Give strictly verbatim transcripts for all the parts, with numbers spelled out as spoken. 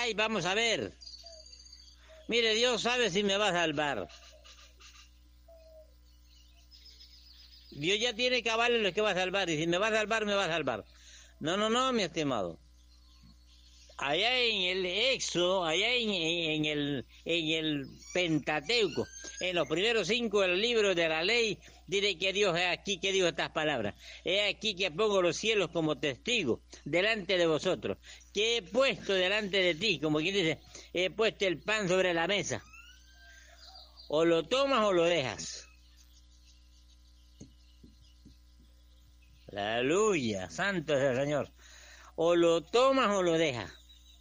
ay, vamos a ver. Mire, Dios sabe si me va a salvar. Dios ya tiene cabales los que va a salvar, y si me va a salvar, me va a salvar. No, no, no, mi estimado. Allá en el Éxodo, allá en, en, el, en el Pentateuco, en los primeros cinco del libro de la ley, dice que Dios es aquí que dijo estas palabras. Es aquí que pongo los cielos como testigos delante de vosotros, que he puesto delante de ti, como quien dice, he puesto el pan sobre la mesa. O lo tomas o lo dejas. Aleluya, santo es el Señor. O lo tomas o lo dejas.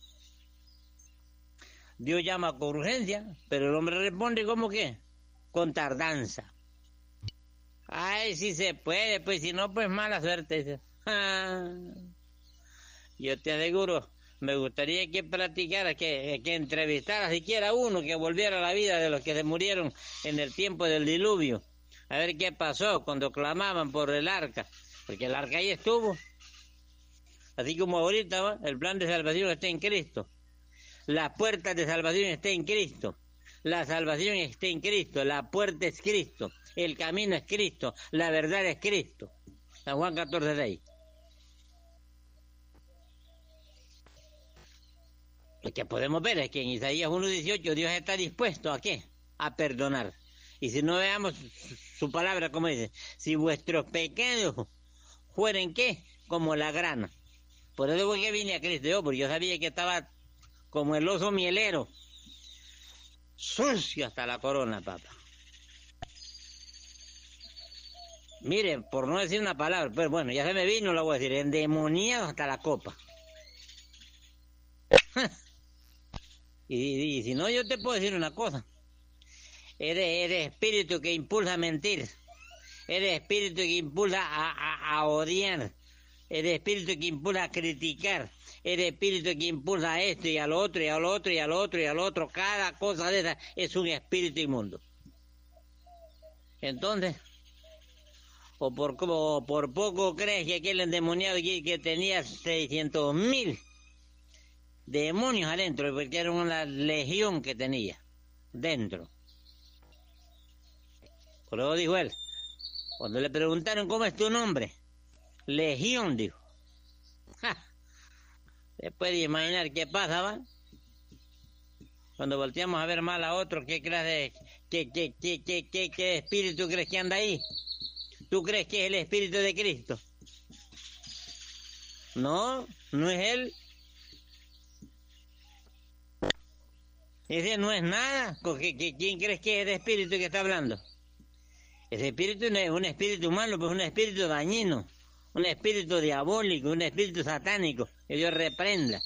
Dios llama con urgencia, pero el hombre responde ¿cómo qué? Con tardanza. Ay, si se puede, pues si no, pues mala suerte. Ah, yo te aseguro, me gustaría que practicara, que, que entrevistara siquiera uno que volviera a la vida de los que se murieron en el tiempo del diluvio. A ver qué pasó cuando clamaban por el arca, porque el arca ahí estuvo. Así como ahorita, ¿va? El plan de salvación está en Cristo. La puerta de salvación está en Cristo. La salvación está en Cristo. La puerta es Cristo. El camino es Cristo. La verdad es Cristo. San Juan catorce seis. Lo que podemos ver es que en Isaías uno dieciocho Dios está dispuesto ¿a qué? A perdonar. Y si no veamos su palabra, como dice, si vuestros pecados fueren ¿qué? Como la grana. Por eso fue que vine a Cristo yo, porque yo sabía que estaba como el oso mielero, sucio hasta la corona, papá. Miren, por no decir una palabra, pero bueno, ya se me vino, lo voy a decir, endemoniado hasta la copa. y, y, y si no, yo te puedo decir una cosa. Eres, eres espíritu que impulsa a mentir. Eres espíritu que impulsa a, a, a odiar. Eres espíritu que impulsa a criticar. Eres espíritu que impulsa a esto y a lo otro y a lo otro y a lo otro y a lo otro. Cada cosa de esa es un espíritu inmundo. Entonces, o por, o por poco crees que aquel endemoniado que, que tenía seiscientos mil demonios adentro, porque era una legión que tenía dentro. Por eso dijo él, cuando le preguntaron cómo es tu nombre, Legión, dijo. Ja. Se puede imaginar qué pasa, ¿va? Cuando volteamos a ver mal a otro, ¿qué clase, qué, qué, qué, qué, qué, qué espíritu crees que anda ahí? ¿Tú crees que es el espíritu de Cristo? No, no es él. Ese no es nada. ¿Quién crees que es el espíritu que está hablando? Ese espíritu no es un espíritu humano, pues es un espíritu dañino. Un espíritu diabólico, un espíritu satánico, que Dios reprenda.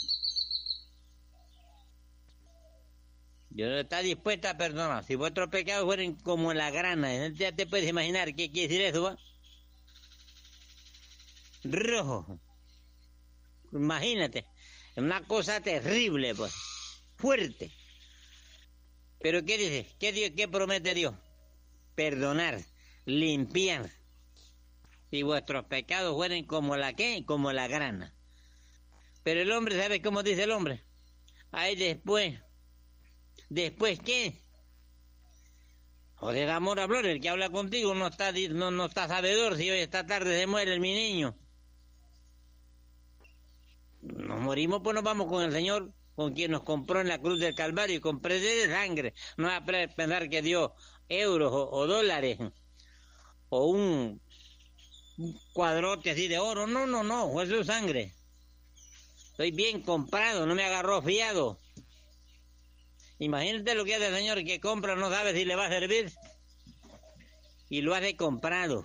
Dios está dispuesto a perdonar. Si vuestros pecados fueran como la grana, ya te puedes imaginar qué quiere decir eso, ¿va? Rojo. Imagínate, una cosa terrible, pues, fuerte. Pero ¿qué dice? ¿Qué, Dios, qué promete Dios? Perdonar, limpiar. Si vuestros pecados fueren como la ¿qué? Como la grana. Pero el hombre, ¿sabe cómo dice el hombre? Ahí después. ¿Después qué? O del amor a flor, el que habla contigo no está, no, no está sabedor si hoy esta tarde se muere mi niño. Nos morimos, pues nos vamos con el Señor, con quien nos compró en la cruz del Calvario y con precio de sangre. No va a pensar que dio euros o, o dólares o un... un cuadrote así de oro. No, no, no, fue su sangre. Estoy bien comprado, no me agarró fiado. Imagínate lo que hace el Señor que compra, no sabe si le va a servir. Y lo hace comprado.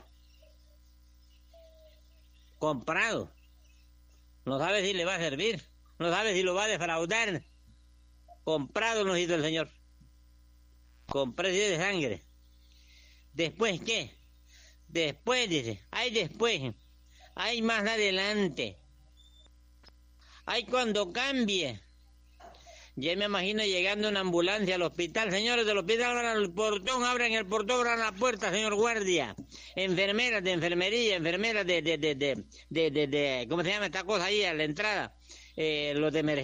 Comprado. No sabe si le va a servir. No sabe si lo va a defraudar. Comprado nos hizo el Señor. Con precio de sangre. ¿Después qué? Después, dice, hay después, hay más adelante, hay cuando cambie. Ya me imagino llegando una ambulancia al hospital, señores del hospital, abran el portón, abran el portón, abran la puerta, señor guardia. Enfermeras de enfermería, enfermeras de, de, de, de, de, de, de ¿cómo se llama esta cosa ahí a la entrada? Eh, los de emergencia.